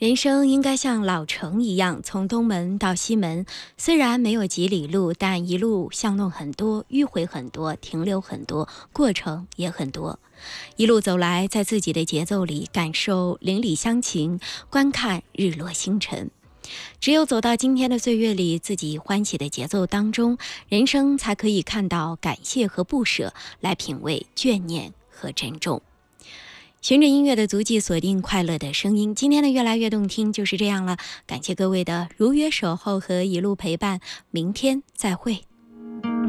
人生应该像老城一样，从东门到西门，虽然没有几里路，但一路巷弄很多，迂回很多，停留很多，过程也很多。一路走来，在自己的节奏里感受邻里乡情，观看日落星辰。只有走到今天的岁月里，自己欢喜的节奏当中，人生才可以看到感谢和不舍，来品味眷念和珍重。循着音乐的足迹，锁定快乐的声音。今天的越来越动听就是这样了，感谢各位的如约守候和一路陪伴，明天再会。